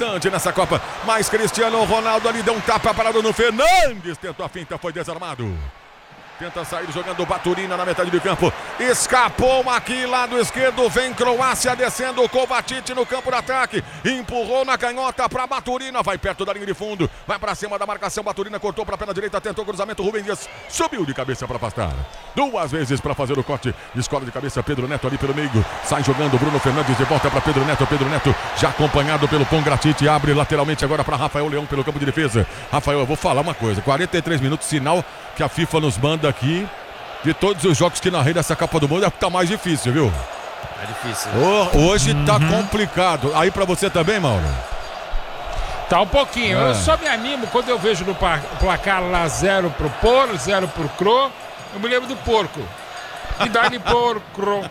importante nessa Copa. Mas Cristiano Ronaldo ali deu um tapa parado no Fernandes. Tentou a finta, foi desarmado. Tenta sair jogando Baturina na metade do campo. Escapou aqui, lado esquerdo. Vem Croácia descendo. Kovacic no campo de ataque. Empurrou na canhota para Baturina. Vai perto da linha de fundo. Vai para cima da marcação. Baturina cortou para a perna direita. Tentou o cruzamento. Rubem Dias subiu de cabeça para afastar. Duas vezes para fazer o corte. Escola de cabeça. Pedro Neto ali pelo meio. Sai jogando Bruno Fernandes de volta para Pedro Neto. Pedro Neto já acompanhado pelo Pongracic. Abre lateralmente agora para Rafael Leão pelo campo de defesa. Rafael, eu vou falar uma coisa. 43 minutos, sinal que a FIFA nos manda aqui. De todos os jogos que narrei dessa Copa do Mundo, é o que tá mais difícil, viu? É difícil. Hoje tá complicado. Aí pra você também, Mauro? Tá um pouquinho. Eu só me animo quando eu vejo no placar lá 0 pro Por, 0 pro Cro. Eu me lembro do porco. E dá-lhe porco.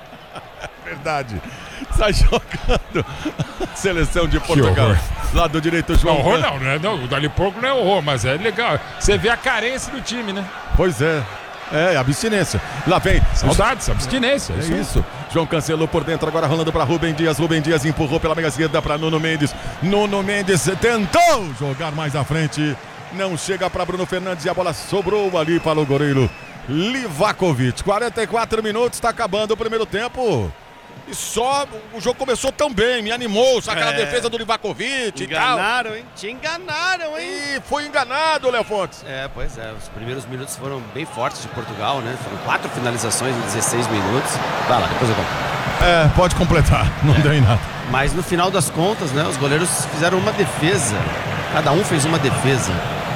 Verdade. Sai jogando. Seleção de Portugal. Lado direito, João. Não, horror não, né? Não, o Dali Porco não é horror, mas é legal. Você vê a carência do time, né? Pois é. É, abstinência. Lá vem. Saudades, abstinência. É isso. João cancelou por dentro, agora rolando para Rubem Dias. Rubem Dias empurrou pela meia esquerda para Nuno Mendes. Nuno Mendes tentou jogar mais à frente. Não chega para Bruno Fernandes e a bola sobrou ali para o goleiro Livakovic. 44 minutos, está acabando o primeiro tempo. E só o jogo começou tão bem, me animou, aquela defesa do Livakovic e tal. Enganaram, hein? Te enganaram, hein? E foi enganado, Léo Fontes. Pois é, os primeiros minutos foram bem fortes de Portugal, né? Foram 4 finalizações em 16 minutos. Vai lá, depois eu compro. Pode completar, não deu em nada. Mas no final das contas, né, os goleiros fizeram uma defesa. Cada um fez uma defesa.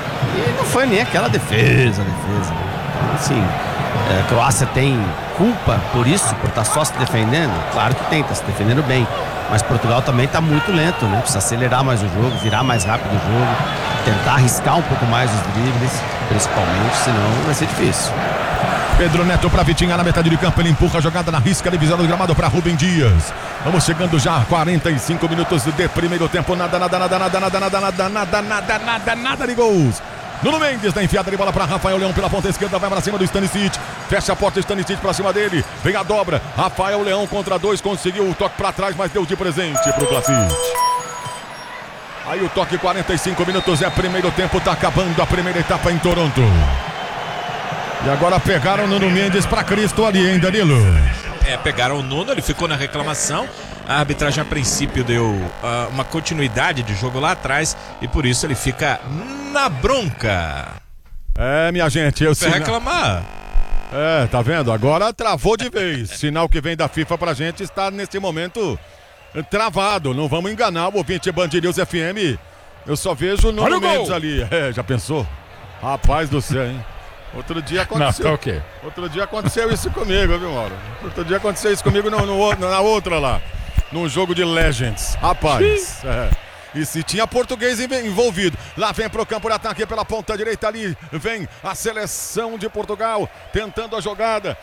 E não foi nem aquela defesa. Então, assim, a Croácia tem culpa por isso, por estar só se defendendo? Claro que tem, está se defendendo bem. Mas Portugal também está muito lento, né? Precisa acelerar mais o jogo, virar mais rápido o jogo, tentar arriscar um pouco mais os dribles, principalmente, senão vai ser difícil. Pedro Neto para Vitinha na metade de campo, ele empurra a jogada na risca, divisão do gramado para Rubem Dias. Vamos chegando já a 45 minutos de primeiro tempo, nada de gols. Nuno Mendes na enfiada de bola para Rafael Leão pela ponta esquerda, vai para cima do Stanisic, fecha a porta, Stanisic para cima dele, vem a dobra, Rafael Leão contra 2, conseguiu o toque para trás, mas deu de presente pro Vlasic. Aí o toque, 45 minutos, é primeiro tempo, tá acabando a primeira etapa em Toronto. E agora pegaram o Nuno Mendes para Cristo ali, hein, Danilo? Pegaram o Nuno, ele ficou na reclamação. A arbitragem a princípio deu uma continuidade de jogo lá atrás e por isso ele fica na bronca. Minha gente, eu sei. Reclamar. Tá vendo? Agora travou de vez. Sinal que vem da FIFA pra gente está nesse momento travado. Não vamos enganar o ouvinte Band News FM. Eu só vejo o Nuno Mendes ali. Já pensou? Rapaz do céu, hein? Outro dia aconteceu. Não, tá okay. Outro dia aconteceu isso comigo, viu, Mauro? Outro dia aconteceu isso comigo na outra lá. Num jogo de Legends. Rapaz. E se tinha português envolvido. Lá vem pro campo de ataque pela ponta direita ali. Vem a seleção de Portugal tentando a jogada.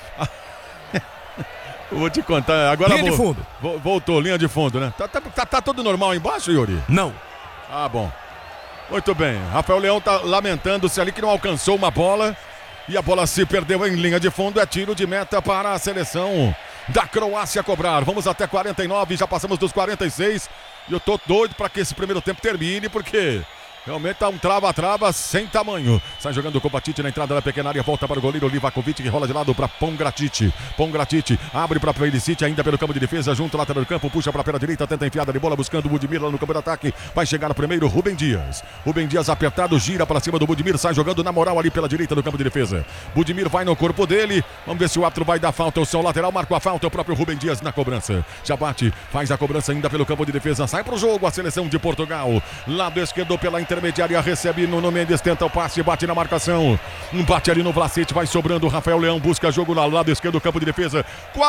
Eu vou te contar. Agora linha de fundo. Voltou, linha de fundo, né? Tá tudo normal embaixo, Yuri? Não. Ah, bom. Muito bem. Rafael Leão tá lamentando-se ali que não alcançou uma bola. E a bola se perdeu em linha de fundo. É tiro de meta para a seleção da Croácia cobrar. Vamos até 49, já passamos dos 46. E eu tô doido para que esse primeiro tempo termine, porque realmente tá um trava-trava sem tamanho. Sai jogando o Kovacic na entrada da pequena área, volta para o goleiro Livakovic, que rola de lado para Pongracic. Pongracic abre para Perisic, ainda pelo campo de defesa, junto ao lateral do campo, puxa para a perna direita, tenta enfiada de bola, buscando o Budimir lá no campo de ataque. Vai chegar no primeiro, Rubem Dias. Rubem Dias apertado, gira para cima do Budimir, sai jogando na moral ali pela direita do campo de defesa. Budimir vai no corpo dele, vamos ver se o árbitro vai dar falta. O seu lateral marcou a falta, o próprio Rubem Dias na cobrança. Já bate, faz a cobrança ainda pelo campo de defesa, sai pro jogo a seleção de Portugal. Lado esquerdo pela intermediária, recebe Nuno Mendes, tenta o passe, bate na marcação. Bate ali no Vlasic, vai sobrando. Rafael Leão busca jogo no lado esquerdo do campo de defesa.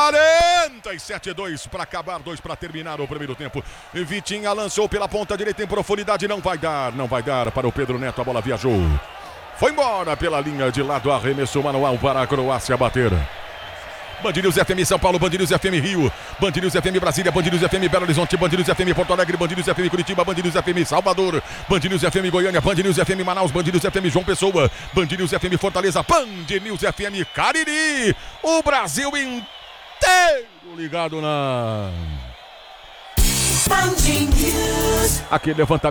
47-2 para acabar, 2 para terminar o primeiro tempo. Vitinha lançou pela ponta direita em profundidade, não vai dar para o Pedro Neto, a bola viajou. Foi embora pela linha de lado, arremesso manual para a Croácia bater. Band News FM São Paulo, Band News FM Rio, Band News FM Brasília, Band News FM Belo Horizonte, Band News FM Porto Alegre, Band News FM Curitiba, Band News FM Salvador, Band News FM Goiânia, Band News FM Manaus, Band News FM João Pessoa, Band News FM Fortaleza, Band News FM Cariri. O Brasil inteiro ligado na Band News. Aqui levanta